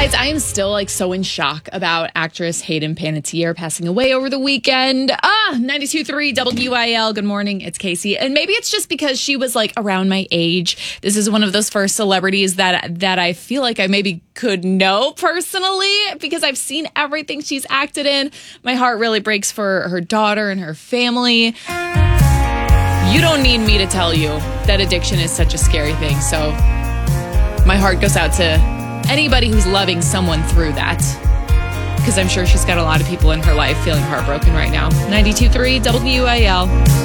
Guys, I am still so in shock about actress Hayden Panettiere passing away over the weekend. 92.3 WIL. Good morning. It's Casey. And maybe it's just because she was around my age. This is one of those first celebrities that I feel like I maybe could know personally because I've seen everything she's acted in. My heart really breaks for her daughter and her family. You don't need me to tell you that addiction is such a scary thing. So my heart goes out to anybody who's loving someone through that, because I'm sure she's got a lot of people in her life feeling heartbroken right now. 92.3 WIL.